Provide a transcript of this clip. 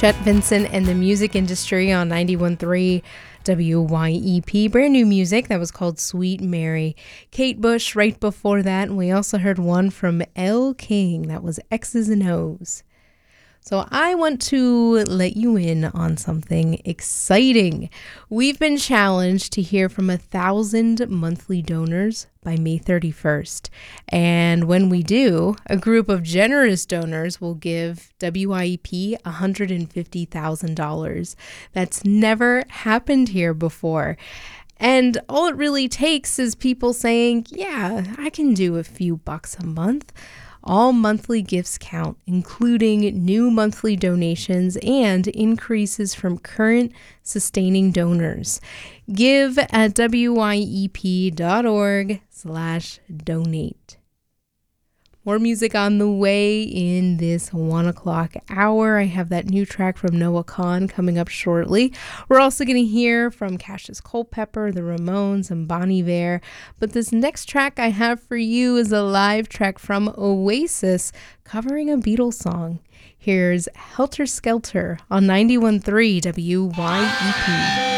Chet Vincent and the Music Industry on 91.3 WYEP. Brand new music that was called Sweet Mary. Kate Bush right before that, and we also heard one from Elle King. That was X's and O's. So I want to let you in on something exciting. We've been challenged to hear from 1,000 monthly donors by May 31st. And when we do, a group of generous donors will give WIEP $150,000. That's never happened here before. And all it really takes is people saying, yeah, I can do a few bucks a month. All monthly gifts count, including new monthly donations and increases from current sustaining donors. Give at wyep.org/donate. More music on the way in this 1 o'clock hour. I have that new track from Noah Kahan coming up shortly. We're also going to hear from Cassius Culpepper, the Ramones, and Bon Iver. But this next track I have for you is a live track from Oasis covering a Beatles song. Here's Helter Skelter on 91.3 WYEP.